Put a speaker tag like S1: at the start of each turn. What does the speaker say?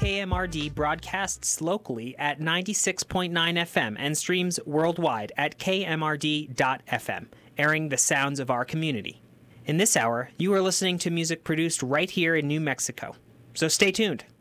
S1: KMRD broadcasts locally at 96.9 FM and streams worldwide at kmrd.fm, airing the sounds of our community. In this hour, you are listening to music produced right here in New Mexico. So stay tuned.